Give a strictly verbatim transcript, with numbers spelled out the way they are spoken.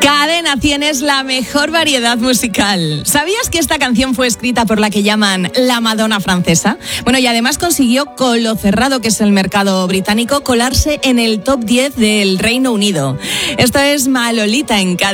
Cadena cien es la mejor variedad musical. ¿Sabías que esta canción fue escrita por la que llaman la Madonna francesa? Bueno, y además consiguió, con lo cerrado que es el mercado británico, colarse en el top diez del Reino Unido. Esto es Malolita en Cadena.